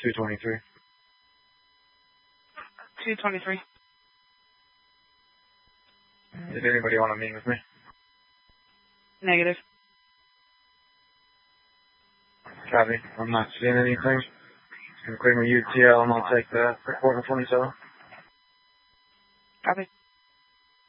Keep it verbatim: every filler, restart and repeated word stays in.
two twenty-three. two twenty-three. Did anybody want to meet with me? Negative. Copy. I'm not seeing anything. Gonna clear my U T L and I'll take the report in twenty-seven. Copy.